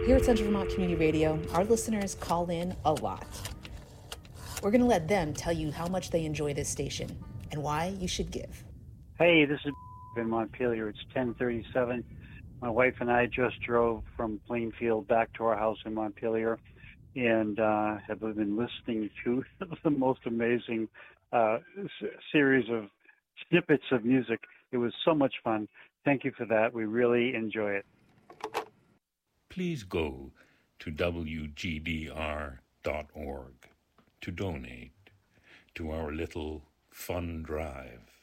Here at Central Vermont Community Radio, our listeners call in a lot. We're going to let them tell you how much they enjoy this station and why you should give. Hey, this is in Montpelier. It's 10:37. My wife and I just drove from Plainfield back to our house in Montpelier and have been listening to the most amazing series of snippets of music. It was so much fun. Thank you for that. We really enjoy it. Please go to wgdr.org to donate to our little fun drive.